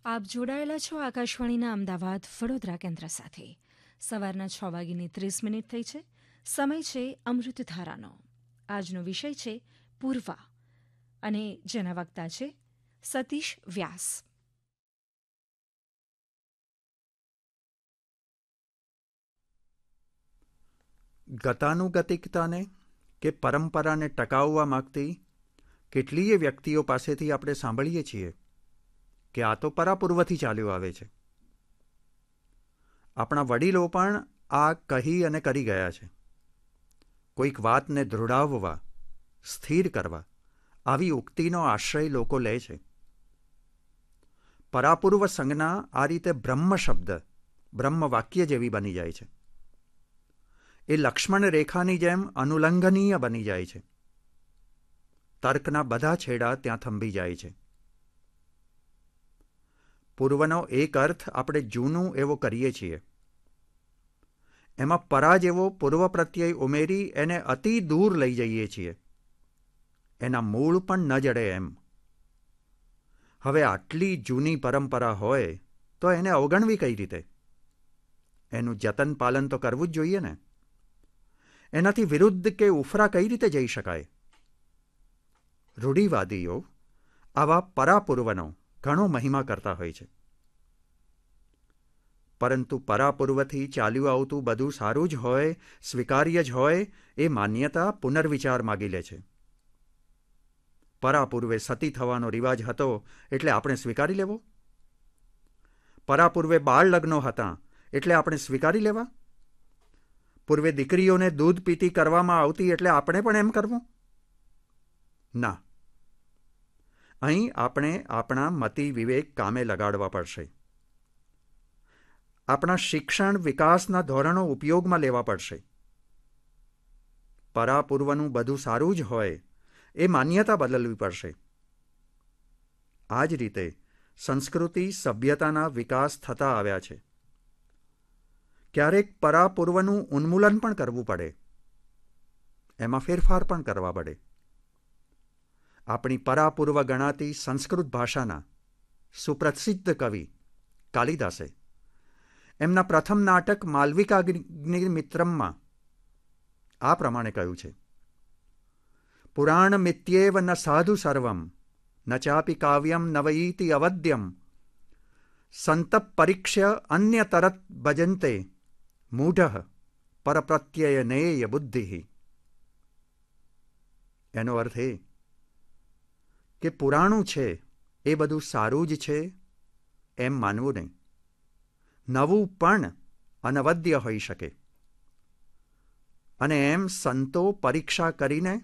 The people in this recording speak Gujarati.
આપ જોડાયેલા છો આકાશવાણીના અમદાવાદ વડોદરા કેન્દ્ર સાથે. સવારના 6:30 થઈ છે. સમય છે અમૃતધારાનો. આજનો વિષય છે પૂર્વા, અને જેના વક્તા છે સતીશ વ્યાસ. ગતાનુગતિકતાને કે પરંપરાને ટકાવવા માગતી કેટલીય વ્યક્તિઓ પાસેથી આપણે સાંભળીએ છીએ કે આ તો પરાપૂર્વથી ચાલ્યું આવે છે. આપણા વડીલો પણ આ કહી અને કરી ગયા છે. કોઈક વાતને દૃઢાવવા, સ્થિર કરવા આવી ઉક્તિનો આશ્રય લોકો લે છે. પરાપૂર્વ સંજ્ઞા આ રીતે બ્રહ્મ શબ્દ, બ્રહ્મ વાક્ય જેવી બની જાય છે. એ લક્ષ્મણ રેખાની જેમ અનુલંઘનીય બની જાય છે. તર્કના બધા છેડા ત્યાં થંભી જાય છે. પૂર્વનો એક અર્થ આપણે જૂનું એવો કરીએ છીએ. એમાં પરા જેવો પૂર્વ પ્રત્યય ઉમેરી એને અતિ દૂર લઈ જઈએ છીએ. એના મૂળ પણ ન જડે એમ. હવે આટલી જૂની પરંપરા હોય તો એને અવગણવી કઈ રીતે? એનું જતન પાલન તો કરવું જ જોઈએ ને. એનાથી વિરુદ્ધ કે ઉફરા કઈ રીતે જઈ શકાય? રૂઢિવાદીઓ આવા પરાપૂર્વનો ઘણો મહિમા કરતા હોય છે. પરંતુ પરાપૂર્વથી ચાલ્યું આવતું બધું સારું જ હોય, સ્વીકાર્ય જ હોય, એ માન્યતા પુનર્વિચાર માગી લે છે. પરાપૂર્વે સતી થવાનો રિવાજ હતો એટલે આપણે સ્વીકારી લેવો? પરાપૂર્વે બાળ લગ્નો હતા એટલે આપણે સ્વીકારી લેવા? પૂર્વે દીકરીઓને દૂધ પીતી કરવામાં આવતી એટલે આપણે પણ એમ કરવું? ના. અહીં આપણે આપણા મતિ વિવેક કામે લગાડવા પડશે. આપણા શિક્ષણ વિકાસના ધોરણો ઉપયોગમાં લેવા પડશે. પરાપૂર્વનું બધું સારું જ હોય એ માન્યતા બદલવી પડશે. આ જ રીતે સંસ્કૃતિ સભ્યતાના વિકાસ થતા આવ્યા છે. ક્યારેક પરાપૂર્વનું ઉન્મૂલન પણ કરવું પડે. એમાં ફેરફાર પણ કરવા પડે. આપણી પરાપૂર્વ ગણાતી સંસ્કૃત ભાષાના સુપ્રસિદ્ધ કવિ કાલિદાસે એમના પ્રથમ નાટક માલવિકાગ્નિમિત્રમમાં આ પ્રમાણે કહ્યું છે: પુરાણ મિત્યેવ ન સાધુ સર્વમ ન ચાપી કાવ્યમ નવઈતિ અવદ્યમ સંતપ પરીક્ષ્ય અન્ય તરત ભજંતે મૂઢ પરપ્રત્યય નેય બુદ્ધિ. એનો અર્થ એ કે પુરાણું છે એ બધું સારું જ છે એમ માનવું નહીં. નવું પણ અનવદ્ય હોઈ શકે. અને એમ સંતો પરીક્ષા કરીને